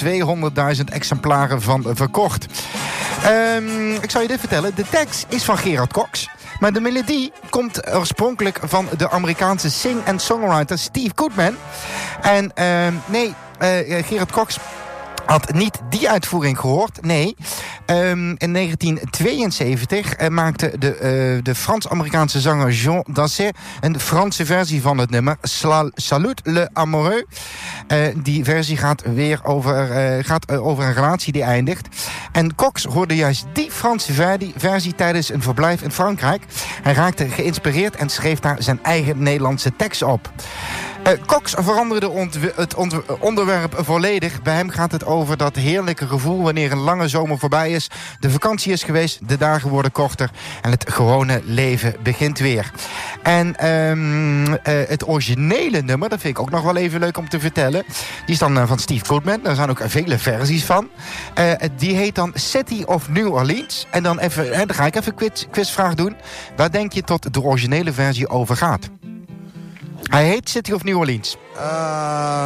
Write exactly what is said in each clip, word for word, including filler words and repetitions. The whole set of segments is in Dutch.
tweehonderdduizend exemplaren van verkocht. Um, ik zal je dit vertellen. De tekst is van Gerard Cox. Maar de melodie komt oorspronkelijk van de Amerikaanse sing- en songwriter Steve Goodman. En uh, nee, uh, Gerard Cox had niet die uitvoering gehoord. Nee, um, in negentien tweeënzeventig uh, maakte de, uh, de Frans-Amerikaanse zanger Jean Dassé een Franse versie van het nummer Sla- Salut le Amoureux. Uh, die versie gaat weer over, uh, gaat, uh, over een relatie die eindigt. En Cox hoorde juist die Franse versie, versie tijdens een verblijf in Frankrijk. Hij raakte geïnspireerd en schreef daar zijn eigen Nederlandse tekst op. Uh, Cox veranderde ontw- het ont- onderwerp volledig. Bij hem gaat het over dat heerlijke gevoel wanneer een lange zomer voorbij is. De vakantie is geweest, de dagen worden korter en het gewone leven begint weer. En um, uh, het originele nummer, dat vind ik ook nog wel even leuk om te vertellen. Die is dan uh, van Steve Goodman. Daar zijn ook vele versies van. Uh, die heet dan City of New Orleans. En dan, even, uh, dan ga ik even een quiz, quizvraag doen. Waar denk je tot de originele versie over gaat? Hij heet City of New Orleans. Uh...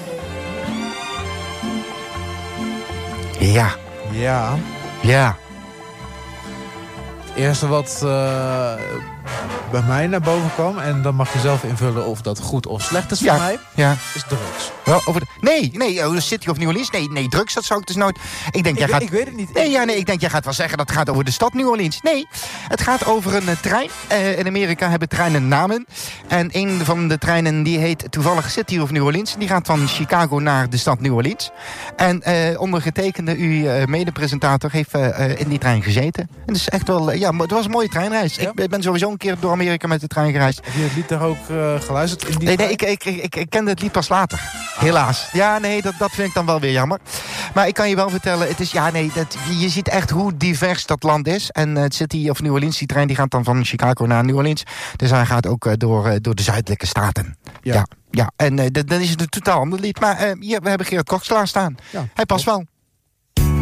Ja. Ja. Ja. Het eerste wat uh, bij mij naar boven kwam, en dan mag je zelf invullen of dat goed of slecht is voor Ja. mij, Ja. is drugs. Wel, over de... Nee, nee, oh, City of New Orleans. Nee, nee, drugs, dat zou ik dus nooit... Ik denk, Ik, jij weet, gaat... ik weet het niet. Nee, ja, nee, ik denk, jij gaat wel zeggen dat het gaat over de stad New Orleans. Nee, het gaat over een uh, trein. Uh, in Amerika hebben treinen namen. En een van de treinen die heet toevallig City of New Orleans. Die gaat van Chicago naar de stad New Orleans. En uh, ondergetekende, uw uh, medepresentator, heeft uh, uh, in die trein gezeten. En dat is echt wel... Uh, ja, het was een mooie treinreis. Ja? Ik ben sowieso een keer door Amerika met de trein gereisd. Heb je het lied daar ook uh, geluisterd? In die Nee, nee trein? ik, ik, ik, ik kende het lied pas later. Helaas. Ja, nee, dat, dat vind ik dan wel weer jammer. Maar ik kan je wel vertellen, het is, ja, nee, dat, je ziet echt hoe divers dat land is. En het uh, City of New Orleans, die trein die gaat dan van Chicago naar New Orleans. Dus hij gaat ook uh, door, uh, door de zuidelijke staten. Ja, ja, ja. En uh, dan is het een totaal ander lied. Maar uh, hier, we hebben Gerard Cox klaarstaan. Ja. Hij past wel.